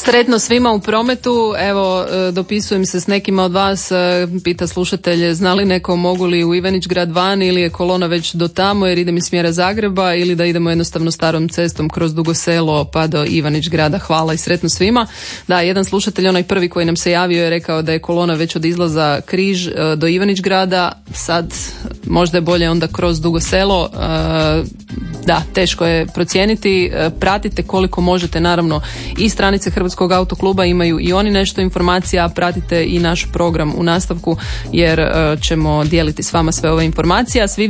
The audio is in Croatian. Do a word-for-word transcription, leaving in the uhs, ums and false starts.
Sretno svima u prometu. Evo, dopisujem se s nekima od vas, pita slušatelje, zna li neko mogu li u Ivanić grad van ili je kolona već do tamo jer idem iz smjera Zagreba ili da idemo jednostavno starom cestom kroz Dugo Selo pa do Ivanić grada. Hvala i sretno svima. Da, jedan slušatelj, onaj prvi koji nam se javio, je rekao da je kolona već od izlaza Križ do Ivanić grada. Sad možda je bolje onda kroz Dugo Selo. Da, teško je procijeniti. Pratite koliko možete, naravno i stranice Hrvatskog autokluba imaju i oni nešto informacija, pratite i naš program u nastavku jer ćemo dijeliti s vama sve ove informacije. Svi